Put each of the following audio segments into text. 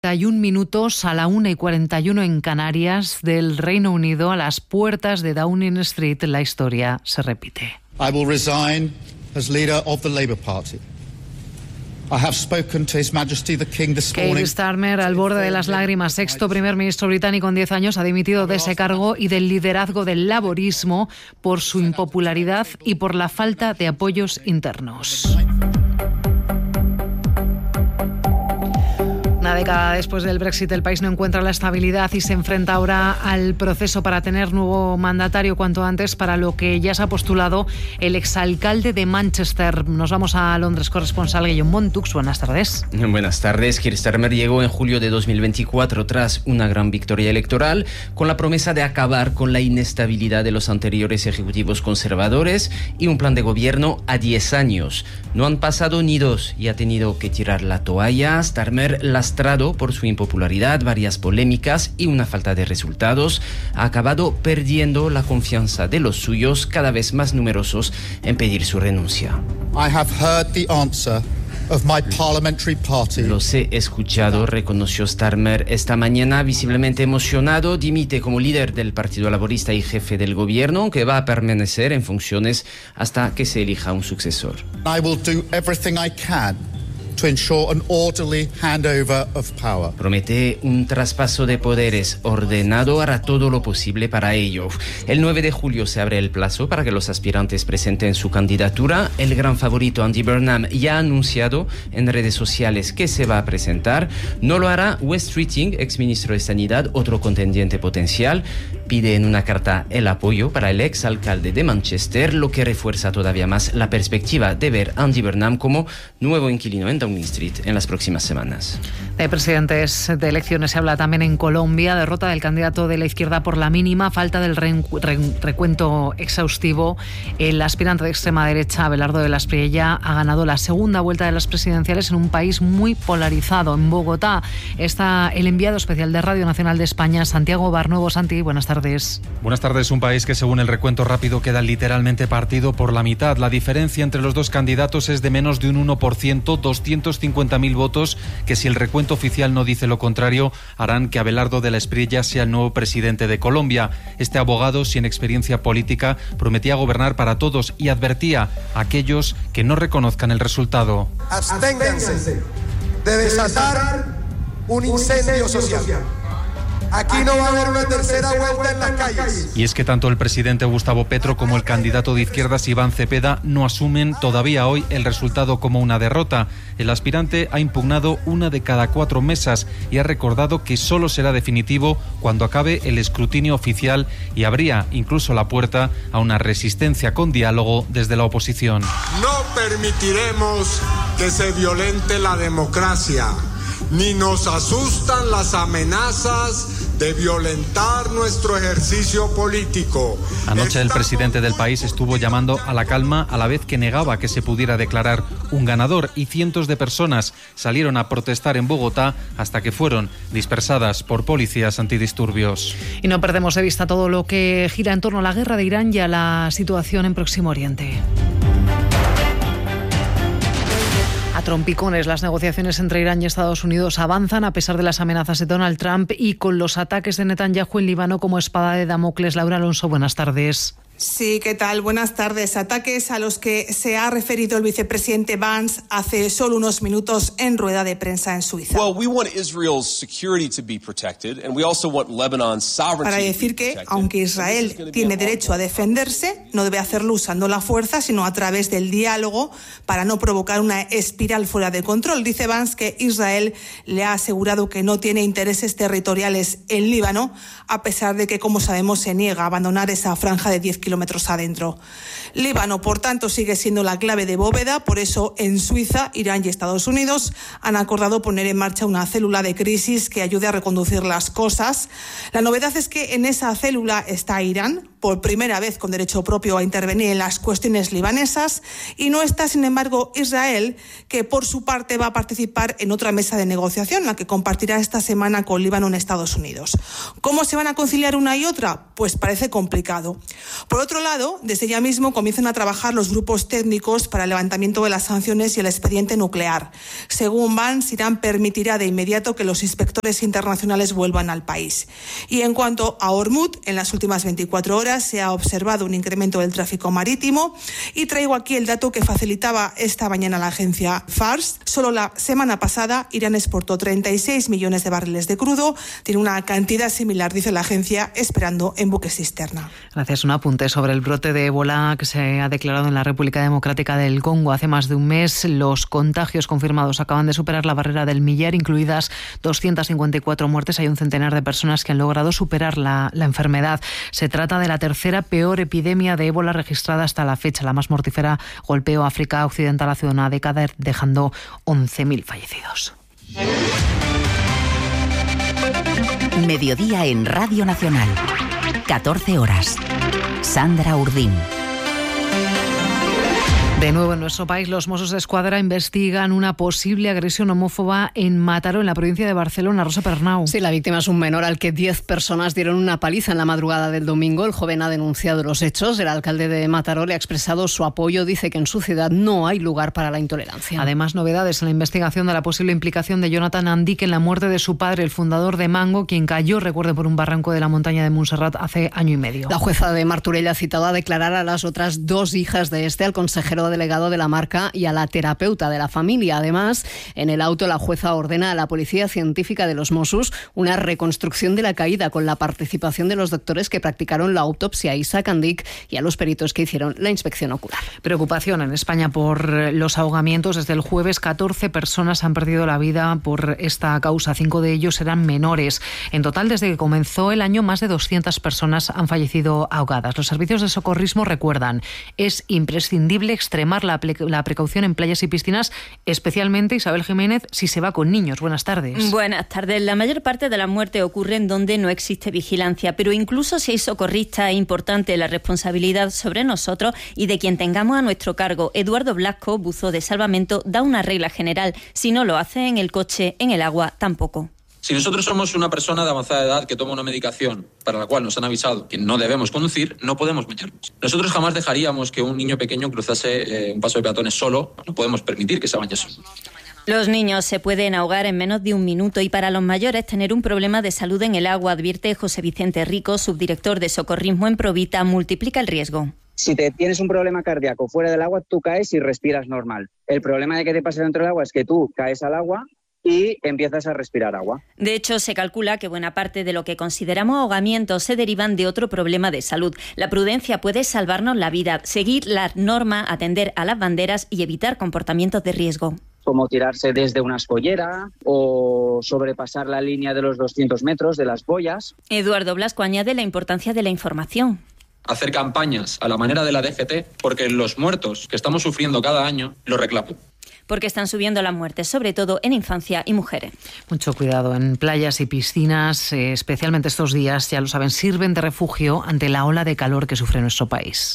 41 minutos a la 1:41 en Canarias del Reino Unido, a las puertas de Downing Street, la historia se repite. I will resign as leader of the Labour Party. I have spoken to His Majesty the King this morning. Keir Starmer, al borde de las lágrimas, sexto primer ministro británico en 10 años, ha dimitido de ese cargo y del liderazgo del laborismo por su impopularidad y por la falta de apoyos internos. Una década después del Brexit, el país no encuentra la estabilidad y se enfrenta ahora al proceso para tener nuevo mandatario cuanto antes, para lo que ya se ha postulado el exalcalde de Manchester. Nos vamos a Londres, corresponsal Guillaume Montux. Buenas tardes. Buenas tardes. Keir Starmer llegó en julio de 2024 tras una gran victoria electoral, con la promesa de acabar con la inestabilidad de los anteriores ejecutivos conservadores y un plan de gobierno a 10 años. No han pasado ni 2 y ha tenido que tirar la toalla. Starmer, lastrado por su impopularidad, varias polémicas y una falta de resultados, ha acabado perdiendo la confianza de los suyos, cada vez más numerosos, en pedir su renuncia. I have heard the answer of my parliamentary party. Los he escuchado, reconoció Starmer esta mañana, visiblemente emocionado. Dimite como líder del Partido Laborista y jefe del gobierno, aunque va a permanecer en funciones hasta que se elija un sucesor. I will do everything I can to ensure an orderly handover of power. Promete un traspaso de poderes ordenado, hará todo lo posible para ello. El 9 de julio se abre el plazo para que los aspirantes presenten su candidatura. El gran favorito Andy Burnham ya ha anunciado en redes sociales que se va a presentar. No lo hará Wes Streeting, exministro de Sanidad, otro contendiente potencial. Pide en una carta el apoyo para el exalcalde de Manchester, lo que refuerza todavía más la perspectiva de ver a Andy Burnham como nuevo inquilino en Downing Street en las próximas semanas. De presidentes de elecciones se habla también en Colombia. Derrota del candidato de la izquierda por la mínima, falta del recuento exhaustivo. El aspirante de extrema derecha, Abelardo de la Espriella, ha ganado la segunda vuelta de las presidenciales en un país muy polarizado. En Bogotá está el enviado especial de Radio Nacional de España, Santiago Barnuevo. Santi, buenas tardes. Buenas tardes. Un país que, según el recuento rápido, queda literalmente partido por la mitad. La diferencia entre los dos candidatos es de menos de un 1%, 250.000 votos que, si el recuento oficial no dice lo contrario, harán que Abelardo de la Espriella sea el nuevo presidente de Colombia. Este abogado, sin experiencia política, prometía gobernar para todos y advertía a aquellos que no reconozcan el resultado. Absténganse de desatar un incendio social. Aquí no va a haber una tercera vuelta en las calles. Y es que tanto el presidente Gustavo Petro como el candidato de izquierdas Iván Cepeda no asumen todavía hoy el resultado como una derrota. El aspirante ha impugnado una de cada 4 mesas y ha recordado que solo será definitivo cuando acabe el escrutinio oficial, y abría incluso la puerta a una resistencia con diálogo desde la oposición. No permitiremos que se violente la democracia, ni nos asustan las amenazas de violentar nuestro ejercicio político. Anoche el presidente del país estuvo llamando a la calma, a la vez que negaba que se pudiera declarar un ganador, y cientos de personas salieron a protestar en Bogotá hasta que fueron dispersadas por policías antidisturbios. Y no perdemos de vista todo lo que gira en torno a la guerra de Irán y a la situación en Próximo Oriente. A trompicones, las negociaciones entre Irán y Estados Unidos avanzan a pesar de las amenazas de Donald Trump y con los ataques de Netanyahu en Líbano como espada de Damocles. Laura Alonso, buenas tardes. Sí, ¿qué tal? Buenas tardes. Ataques a los que se ha referido el vicepresidente Vance hace solo unos minutos en rueda de prensa en Suiza. Para decir que, aunque Israel tiene derecho a defenderse, no debe hacerlo usando la fuerza, sino a través del diálogo, para no provocar una espiral fuera de control. Dice Vance que Israel le ha asegurado que no tiene intereses territoriales en Líbano, a pesar de que, como sabemos, se niega a abandonar esa franja de 10 kilómetros adentro. Líbano, por tanto, sigue siendo la clave de bóveda. Por eso, en Suiza, Irán y Estados Unidos han acordado poner en marcha una célula de crisis que ayude a reconducir las cosas. La novedad es que en esa célula está Irán, por primera vez con derecho propio a intervenir en las cuestiones libanesas, y no está, sin embargo, Israel, que por su parte va a participar en otra mesa de negociación, la que compartirá esta semana con Líbano en Estados Unidos. ¿Cómo se van a conciliar una y otra? Pues parece complicado. Por otro lado, desde ya mismo comienzan a trabajar los grupos técnicos para el levantamiento de las sanciones y el expediente nuclear. Según Vance, Irán permitirá de inmediato que los inspectores internacionales vuelvan al país. Y en cuanto a Hormuz, en las últimas 24 horas se ha observado un incremento del tráfico marítimo, y traigo aquí el dato que facilitaba esta mañana la agencia Fars. Solo la semana pasada Irán exportó 36 millones de barriles de crudo, tiene una cantidad similar, dice la agencia, esperando en buques cisterna. Gracias. Un apunte sobre el brote de ébola que se ha declarado en la República Democrática del Congo hace más de un mes. Los contagios confirmados acaban de superar la barrera del millar, incluidas 254 muertes. Hay un centenar de personas que han logrado superar la enfermedad. Se trata de la tercera peor epidemia de ébola registrada hasta la fecha. La más mortífera golpeó África Occidental hace una década, dejando 11.000 fallecidos. Mediodía en Radio Nacional. 14 horas. Sandra Urdín. De nuevo en nuestro país, los Mossos de Escuadra investigan una posible agresión homófoba en Mataró, en la provincia de Barcelona. Rosa Pernau. Sí, la víctima es un menor al que 10 personas dieron una paliza en la madrugada del domingo. El joven ha denunciado los hechos. El alcalde de Mataró le ha expresado su apoyo. Dice que en su ciudad no hay lugar para la intolerancia. Además, novedades en la investigación de la posible implicación de Jonathan Andic en la muerte de su padre, el fundador de Mango, quien cayó, recuerde, por un barranco de la montaña de Montserrat hace año y medio. La jueza de Martorell ha citado a declarar a las otras 2 hijas de este, al consejero delegado de la marca y a la terapeuta de la familia. Además, en el auto la jueza ordena a la Policía Científica de los Mossos una reconstrucción de la caída con la participación de los doctores que practicaron la autopsia a Isaac Andic y a los peritos que hicieron la inspección ocular. Preocupación en España por los ahogamientos. Desde el jueves 14 personas han perdido la vida por esta causa. 5 de ellos eran menores. En total, desde que comenzó el año, más de 200 personas han fallecido ahogadas. Los servicios de socorrismo recuerdan: es imprescindible extremar la precaución en playas y piscinas, especialmente, Isabel Jiménez, si se va con niños. Buenas tardes. Buenas tardes. La mayor parte de las muertes ocurren donde no existe vigilancia, pero incluso si hay socorristas es importante la responsabilidad sobre nosotros y de quien tengamos a nuestro cargo. Eduardo Blasco, buzo de salvamento, da una regla general: si no lo hace en el coche, en el agua tampoco. Si nosotros somos una persona de avanzada edad que toma una medicación para la cual nos han avisado que no debemos conducir, no podemos meternos. Nosotros jamás dejaríamos que un niño pequeño cruzase un paso de peatones solo. No podemos permitir que se bañe solo. Los niños se pueden ahogar en menos de un minuto y para los mayores tener un problema de salud en el agua, advierte José Vicente Rico, subdirector de socorrismo en Provita, multiplica el riesgo. Si tienes un problema cardíaco fuera del agua, tú caes y respiras normal. El problema de que te pase dentro del agua es que tú caes al agua y empiezas a respirar agua. De hecho, se calcula que buena parte de lo que consideramos ahogamientos se derivan de otro problema de salud. La prudencia puede salvarnos la vida, seguir las normas, atender a las banderas y evitar comportamientos de riesgo. Como tirarse desde una escollera o sobrepasar la línea de los 200 metros de las boyas. Eduardo Blasco añade la importancia de la información. Hacer campañas a la manera de la DGT, porque los muertos que estamos sufriendo cada año lo reclaman. Porque están subiendo las muertes, sobre todo en infancia y mujeres. Mucho cuidado en playas y piscinas, especialmente estos días, ya lo saben, sirven de refugio ante la ola de calor que sufre nuestro país.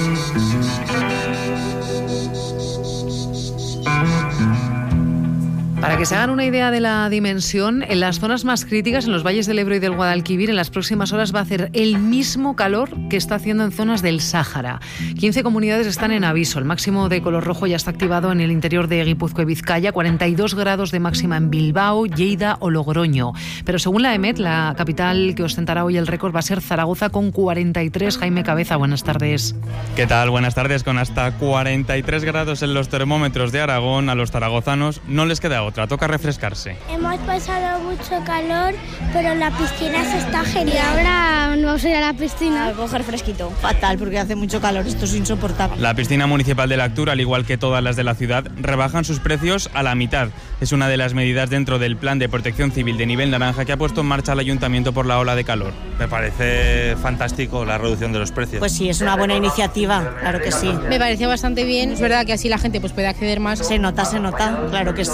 Para que se hagan una idea de la dimensión, en las zonas más críticas, en los valles del Ebro y del Guadalquivir, en las próximas horas va a hacer el mismo calor que está haciendo en zonas del Sáhara. 15 comunidades están en aviso. El máximo de color rojo ya está activado en el interior de Guipúzcoa y Vizcaya, 42 grados de máxima en Bilbao, Lleida o Logroño. Pero según la EMET, la capital que ostentará hoy el récord va a ser Zaragoza con 43. Jaime Cabeza, buenas tardes. ¿Qué tal? Buenas tardes. Con hasta 43 grados en los termómetros de Aragón, a los zaragozanos no les queda otra. Toca refrescarse. Hemos pasado mucho calor, pero la piscina se está genial. Ahora vamos a ir a la piscina a coger fresquito. Fatal, porque hace mucho calor, esto es insoportable. La piscina municipal de Lactur, al igual que todas las de la ciudad, rebajan sus precios a la mitad. Es una de las medidas dentro del plan de protección civil de nivel naranja que ha puesto en marcha el ayuntamiento por la ola de calor. Me parece fantástico la reducción de los precios. Pues sí, es una buena iniciativa, claro que sí. Me parece bastante bien, es verdad que así la gente pues puede acceder más. Se nota, claro que sí. Es una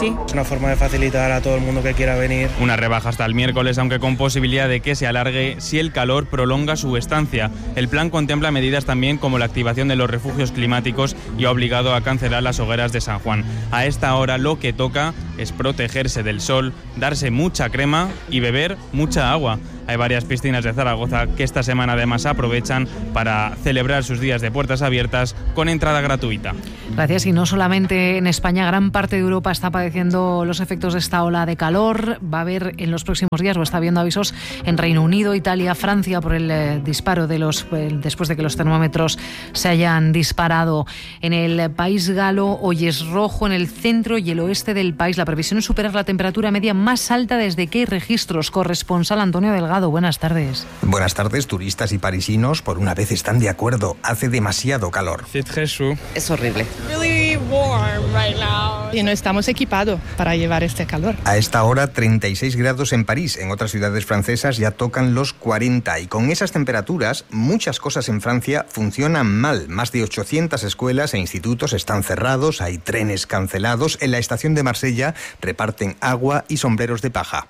forma de facilitar a todo el mundo que quiera venir. Una rebaja hasta el miércoles, aunque con posibilidad de que se alargue si el calor prolonga su estancia. El plan contempla medidas también como la activación de los refugios climáticos y ha obligado a cancelar las hogueras de San Juan. A esta hora lo que toca es protegerse del sol, darse mucha crema y beber mucha agua. Hay varias piscinas de Zaragoza que esta semana además aprovechan para celebrar sus días de puertas abiertas con entrada gratuita. Gracias. Y no solamente en España, gran parte de Europa está padeciendo los efectos de esta ola de calor. Va a haber en los próximos días, o está habiendo avisos en Reino Unido, Italia, Francia por el disparo después de que los termómetros se hayan disparado. En el país galo hoy es rojo, en el centro y el oeste del país la previsión es superar la temperatura media más alta desde que hay registros. Corresponsal Antonio Delgado. Buenas tardes. Buenas tardes. Turistas y parisinos por una vez están de acuerdo. Hace demasiado calor. Es horrible. Y no estamos equipados para llevar este calor. A esta hora 36 grados en París. En otras ciudades francesas ya tocan los 40. Y con esas temperaturas, muchas cosas en Francia funcionan mal. Más de 800 escuelas e institutos están cerrados. Hay trenes cancelados. En la estación de Marsella reparten agua y sombreros de paja.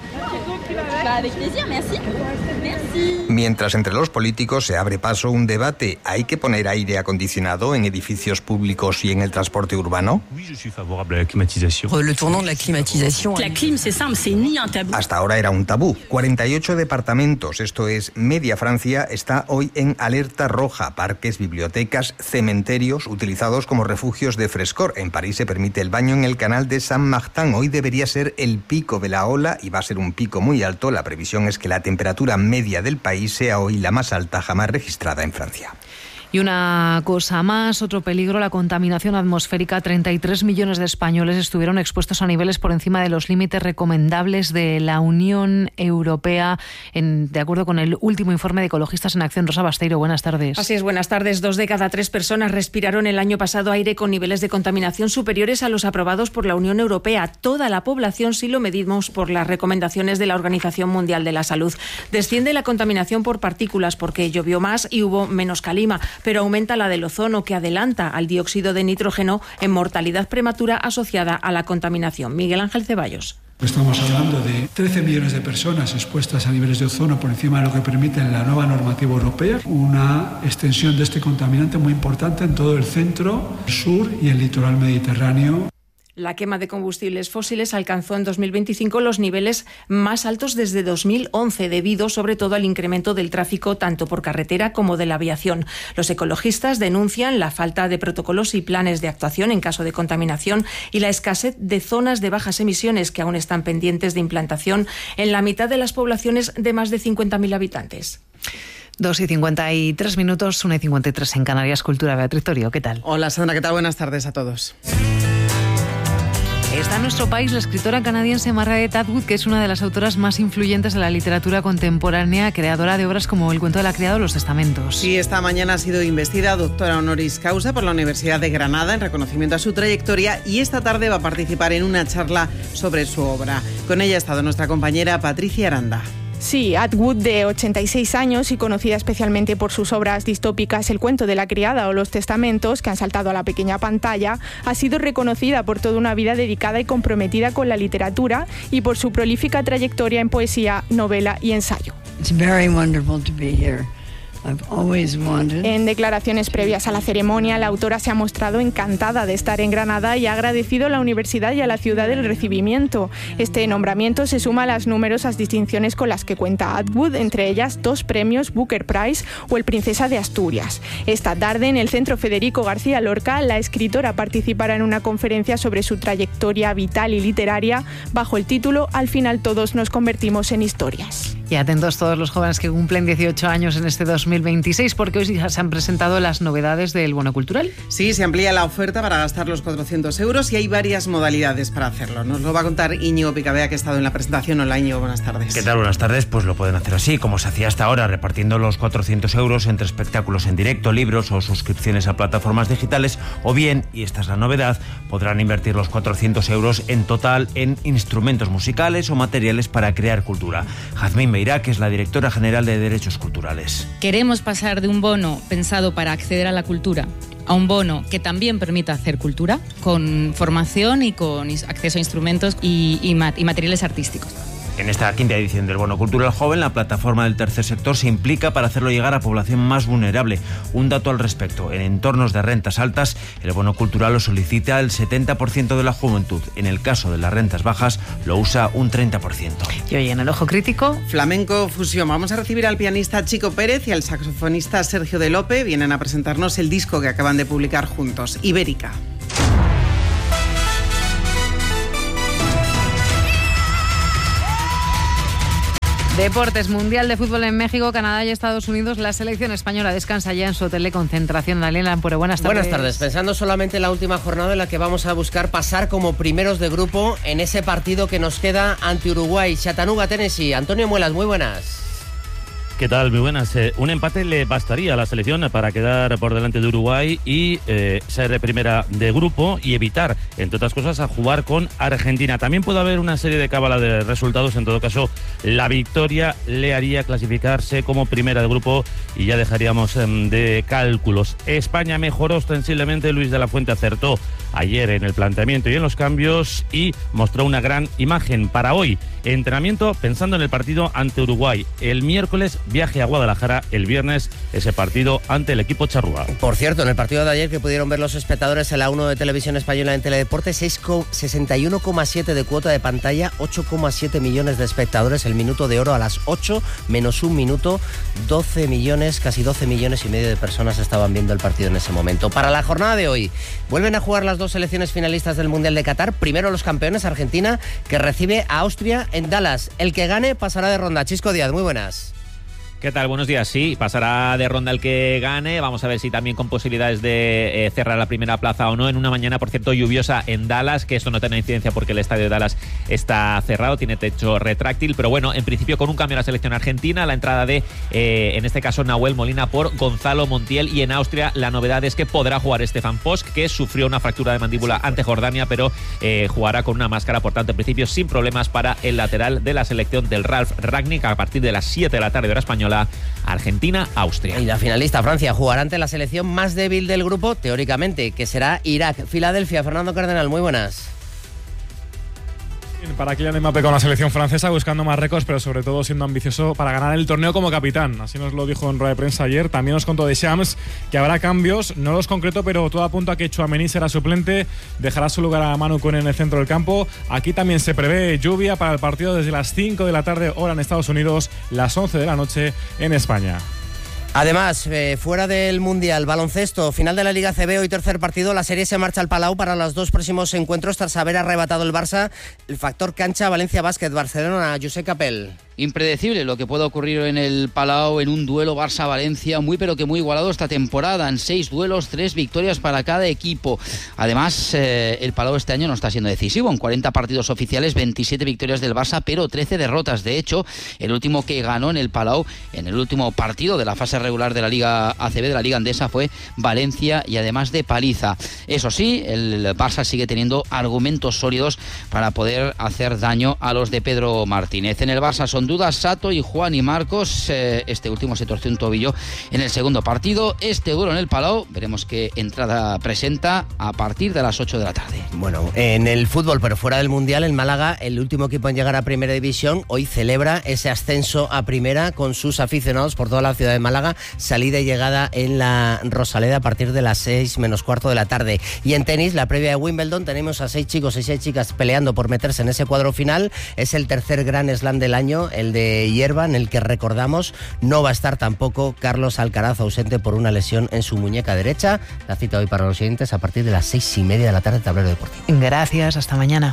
Mientras entre los políticos se abre paso un debate, ¿hay que poner aire acondicionado en edificios públicos y en el transporte urbano? Hasta ahora era un tabú. 48 departamentos, esto es media Francia, está hoy en alerta roja. Parques, bibliotecas, cementerios utilizados como refugios de frescor. En París se permite el baño en el canal de Saint-Martin. Hoy debería ser el pico de la ola y va a ser un pico muy alto. La previsión es que la temperatura media del país sea hoy la más alta jamás registrada en Francia. Y una cosa más, otro peligro, la contaminación atmosférica. 33 millones de españoles estuvieron expuestos a niveles por encima de los límites recomendables de la Unión Europea, de acuerdo con el último informe de Ecologistas en Acción. Rosa Basteiro, buenas tardes. Así es, buenas tardes. 2 de cada 3 personas respiraron el año pasado aire con niveles de contaminación superiores a los aprobados por la Unión Europea. Toda la población, si lo medimos por las recomendaciones de la Organización Mundial de la Salud. Desciende la contaminación por partículas porque llovió más y hubo menos calima, pero aumenta la del ozono, que adelanta al dióxido de nitrógeno en mortalidad prematura asociada a la contaminación. Miguel Ángel Ceballos. Estamos hablando de 13 millones de personas expuestas a niveles de ozono por encima de lo que permite la nueva normativa europea. Una extensión de este contaminante muy importante en todo el centro, el sur y el litoral mediterráneo. La quema de combustibles fósiles alcanzó en 2025 los niveles más altos desde 2011, debido sobre todo al incremento del tráfico tanto por carretera como de la aviación. Los ecologistas denuncian la falta de protocolos y planes de actuación en caso de contaminación y la escasez de zonas de bajas emisiones que aún están pendientes de implantación en la mitad de las poblaciones de más de 50.000 habitantes. 2:53, 1:53 en Canarias. Cultura. Beatriz Torio, ¿qué tal? Hola Sandra, ¿qué tal? Buenas tardes a todos. Está en nuestro país la escritora canadiense Margaret Atwood, que es una de las autoras más influyentes de la literatura contemporánea, creadora de obras como El cuento de la criada o Los testamentos. Sí, esta mañana ha sido investida doctora honoris causa por la Universidad de Granada en reconocimiento a su trayectoria y esta tarde va a participar en una charla sobre su obra. Con ella ha estado nuestra compañera Patricia Aranda. Sí, Atwood, de 86 años y conocida especialmente por sus obras distópicas El cuento de la criada o Los testamentos, que han saltado a la pequeña pantalla, ha sido reconocida por toda una vida dedicada y comprometida con la literatura y por su prolífica trayectoria en poesía, novela y ensayo. It's very wonderful to be here. En declaraciones previas a la ceremonia, la autora se ha mostrado encantada de estar en Granada y ha agradecido a la universidad y a la ciudad el recibimiento. Este nombramiento se suma a las numerosas distinciones con las que cuenta Atwood, entre ellas 2 premios Booker Prize o el Princesa de Asturias. Esta tarde, en el Centro Federico García Lorca, la escritora participará en una conferencia sobre su trayectoria vital y literaria bajo el título Al final todos nos convertimos en historias. Y atentos todos los jóvenes que cumplen 18 años en este 2026, porque hoy ya se han presentado las novedades del bono cultural. Sí, se amplía la oferta para gastar los 400 euros y hay varias modalidades para hacerlo. Nos lo va a contar Íñigo Picabea, que ha estado en la presentación. Hola, Íñigo, buenas tardes. ¿Qué tal? Buenas tardes. Pues lo pueden hacer así, como se hacía hasta ahora, repartiendo los 400 euros entre espectáculos en directo, libros o suscripciones a plataformas digitales, o bien, y esta es la novedad, podrán invertir los 400 euros en total en instrumentos musicales o materiales para crear cultura. Jazmín Meirá, que es la directora general de Derechos Culturales. Queremos pasar de un bono pensado para acceder a la cultura a un bono que también permita hacer cultura, con formación y con acceso a instrumentos y materiales artísticos. En esta quinta edición del Bono Cultural Joven, la plataforma del tercer sector se implica para hacerlo llegar a población más vulnerable. Un dato al respecto: en entornos de rentas altas, el bono cultural lo solicita el 70% de la juventud. En el caso de las rentas bajas, lo usa un 30%. Y hoy en el Ojo Crítico, Flamenco Fusión. Vamos a recibir al pianista Chico Pérez y al saxofonista Sergio de Lope. Vienen a presentarnos el disco que acaban de publicar juntos, Ibérica. Deportes, Mundial de Fútbol en México, Canadá y Estados Unidos. La selección española descansa ya en su hotel de concentración. Daniela Ampure, buenas tardes. Buenas tardes. Pensando solamente en la última jornada en la que vamos a buscar pasar como primeros de grupo en ese partido que nos queda ante Uruguay. Chattanooga, Tennessee. Antonio Muelas, muy buenas. ¿Qué tal? Muy buenas. Un empate le bastaría a la selección para quedar por delante de Uruguay y ser primera de grupo y evitar, entre otras cosas, a jugar con Argentina. También puede haber una serie de cábala de resultados. En todo caso, la victoria le haría clasificarse como primera de grupo y ya dejaríamos de cálculos. España mejoró ostensiblemente. Luis de la Fuente acertó ayer en el planteamiento y en los cambios y mostró una gran imagen para hoy. Entrenamiento pensando en el partido ante Uruguay. El miércoles viaje a Guadalajara, el viernes ese partido ante el equipo charrúa. Por cierto, en el partido de ayer que pudieron ver los espectadores en la 1 de Televisión Española en Teledeporte, 61,7 de cuota de pantalla, 8,7 millones de espectadores, el minuto de oro a las 8 menos un minuto, 12 millones, casi 12 millones y medio de personas estaban viendo el partido en ese momento. Para la jornada de hoy, vuelven a jugar las dos selecciones finalistas del Mundial de Qatar. Primero los campeones, Argentina, que recibe a Austria en Dallas. El que gane pasará de ronda. Chisco Díaz, muy buenas. ¿Qué tal? Buenos días. Sí, pasará de ronda el que gane. Vamos a ver si también con posibilidades de cerrar la primera plaza o no. En una mañana, por cierto, lluviosa en Dallas, que esto no tiene incidencia porque el estadio de Dallas está cerrado, tiene techo retráctil, pero bueno, en principio con un cambio en la selección argentina, la entrada de, en este caso, Nahuel Molina por Gonzalo Montiel, y en Austria la novedad es que podrá jugar Stefan Posch, que sufrió una fractura de mandíbula ante Jordania, pero jugará con una máscara, por tanto, en principio sin problemas para el lateral de la selección del Ralf Rangnick a partir de las 7 de la tarde hora española. Argentina-Austria. Y la finalista Francia jugará ante la selección más débil del grupo, teóricamente, que será Irak. Filadelfia, Fernando Cardenal, muy buenas. Para Kylian Mbappé con la selección francesa, buscando más récords, pero sobre todo siendo ambicioso para ganar el torneo como capitán. Así nos lo dijo en rueda de prensa ayer. También nos contó Deschamps que habrá cambios, no los concreto, pero todo apunta a que Tchouaméni será suplente, dejará su lugar a Manu Koné en el centro del campo. Aquí también se prevé lluvia para el partido desde las 5 de la tarde, hora en Estados Unidos, las 11 de la noche en España. Además, fuera del Mundial, baloncesto, final de la Liga CB, hoy tercer partido, la serie se marcha al Palau para los dos próximos encuentros tras haber arrebatado el Barça el factor cancha Valencia Básquet, Barcelona, Josep Capel. Impredecible lo que pueda ocurrir en el Palau en un duelo Barça-Valencia muy pero que muy igualado esta temporada. En 6 duelos, 3 victorias para cada equipo. Además, el Palau este año no está siendo decisivo. En 40 partidos oficiales, 27 victorias del Barça, pero 13 derrotas. De hecho, el último que ganó en el Palau, en el último partido de la fase regular de la Liga ACB, de la Liga Andesa, fue Valencia, y además de paliza. Eso sí, el Barça sigue teniendo argumentos sólidos para poder hacer daño a los de Pedro Martínez. En el Barça son dudas Sato y Juan y Marcos. Este último se torció un tobillo en el segundo partido. Este duelo en el Palau, veremos qué entrada presenta a partir de las 8 de la tarde. Bueno, en el fútbol, pero fuera del Mundial, el Málaga, el último equipo en llegar a Primera División, hoy celebra ese ascenso a Primera con sus aficionados por toda la ciudad de Málaga. Salida y llegada en la Rosaleda a partir de las 6 menos cuarto de la tarde. Y en tenis, la previa de Wimbledon, tenemos a 6 chicos y 6 chicas peleando por meterse en ese cuadro final. Es el tercer Grand Slam del año, el de hierba, en el que, recordamos, no va a estar tampoco Carlos Alcaraz, ausente por una lesión en su muñeca derecha. La cita hoy para los siguientes a partir de las 6:30 de la tarde, Tablero Deportivo. Gracias, hasta mañana.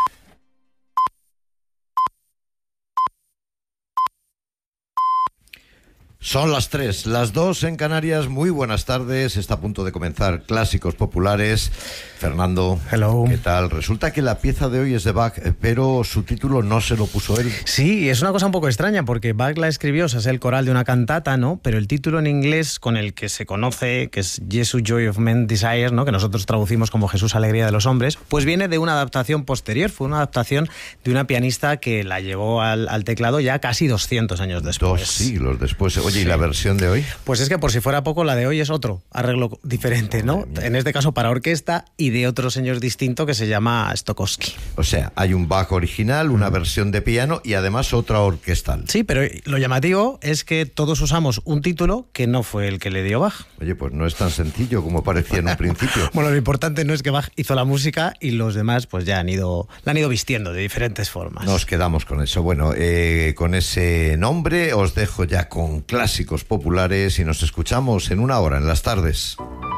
Son las 3, las 2 en Canarias. Muy buenas tardes. Está a punto de comenzar Clásicos Populares. Fernando, hello. ¿Qué tal? Resulta que la pieza de hoy es de Bach, pero su título no se lo puso él. Sí, es una cosa un poco extraña porque Bach la escribió, o sea, es el coral de una cantata, ¿no? Pero el título en inglés con el que se conoce, que es Jesus Joy of Men Desires, ¿no? Que nosotros traducimos como Jesús Alegría de los Hombres, pues viene de una adaptación posterior. Fue una adaptación de una pianista que la llevó al teclado ya casi 200 años después. 2 siglos después. Oye, ¿y la versión de hoy? Pues es que por si fuera poco, la de hoy es otro arreglo diferente, ¿no? En este caso para orquesta y de otro señor distinto que se llama Stokowski. O sea, hay un Bach original, una versión de piano y además otra orquestal. Sí, pero lo llamativo es que todos usamos un título que no fue el que le dio Bach. Oye, pues no es tan sencillo como parecía en un principio. Bueno, lo importante no es que Bach hizo la música y los demás pues ya la han ido vistiendo de diferentes formas. Nos quedamos con eso. Bueno, con ese nombre os dejo ya con clásicos populares y nos escuchamos en una hora en las tardes.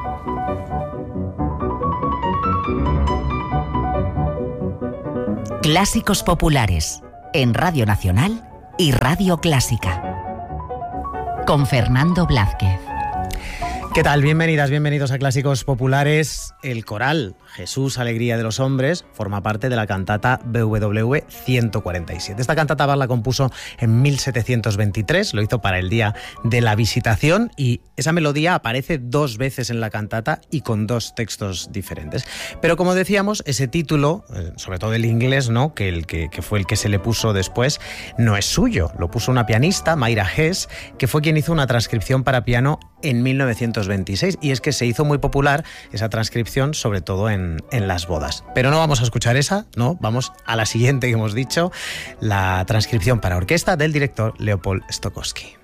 Clásicos populares en Radio Nacional y Radio Clásica. Con Fernando Blázquez. ¿Qué tal? Bienvenidas, bienvenidos a Clásicos Populares. El coral Jesús, Alegría de los Hombres forma parte de la cantata BWV 147. Esta cantata Bach la compuso en 1723, lo hizo para el Día de la Visitación y esa melodía aparece 2 veces en la cantata y con 2 textos diferentes. Pero como decíamos, ese título, sobre todo el inglés, ¿no? que fue el que se le puso después, no es suyo. Lo puso una pianista, Mayra Hess, que fue quien hizo una transcripción para piano en 1926, y es que se hizo muy popular esa transcripción, sobre todo en las bodas. Pero no vamos a escuchar esa, no, vamos a la siguiente que hemos dicho, la transcripción para orquesta del director Leopold Stokowski.